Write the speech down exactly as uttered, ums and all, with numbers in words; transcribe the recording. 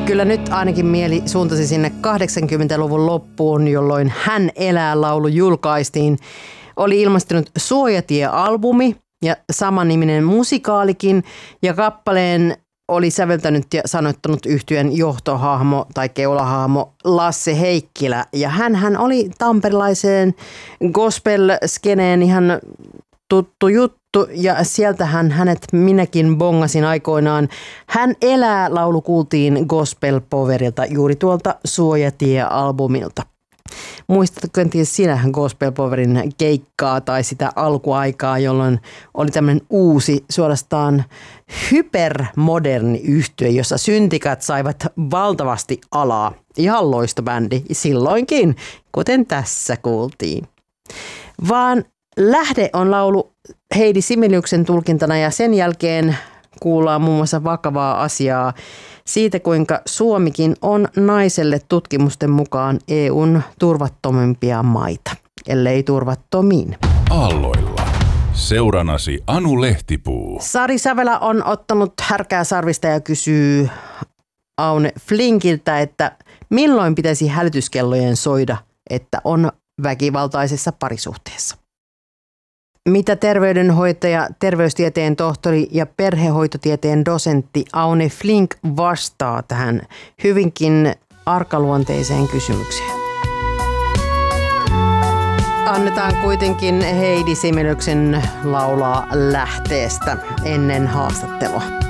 Kyllä nyt ainakin mieli suuntasi sinne kahdeksankymmentäluvun loppuun, jolloin Hän elää -laulu julkaistiin. Oli ilmestynyt Suojatie-albumi ja samanniminen musikaalikin, ja kappaleen oli säveltänyt ja sanoittanut yhtyen johtohahmo tai keulahahmo Lasse Heikkilä. Ja hän, hän oli tamperilaiseen gospel-skeneen ihan tuttu juttu, ja sieltähän hänet minäkin bongasin aikoinaan. Hän elää -laulu kuultiin Gospel Powerilta juuri tuolta Suojatie-albumilta. Muistatko kenties sinähän Gospel Powerin keikkaa tai sitä alkuaikaa, jolloin oli tämmöinen uusi, suorastaan hypermoderni yhtye, jossa syntikat saivat valtavasti alaa. Ihan loistobändi silloinkin, kuten tässä kuultiin. Vaan lähde on laulu Heidi Sibeliuksen tulkintana, ja sen jälkeen kuullaan muun muassa vakavaa asiaa siitä, kuinka Suomikin on naiselle tutkimusten mukaan E U:n turvattomimpia maita, ellei turvattomin. Aalloilla. Seuranasi Anu Lehtipuu. Sari Savelä on ottanut härkää sarvista ja kysyy Aune Flinkiltä, että milloin pitäisi hälytyskellojen soida, että on väkivaltaisessa parisuhteessa. Mitä terveydenhoitaja, terveystieteen tohtori ja perhehoitotieteen dosentti Aune Flink vastaa tähän hyvinkin arkaluonteiseen kysymykseen? Annetaan kuitenkin Heidi Sibeliuksen laulaa lähteestä ennen haastattelua.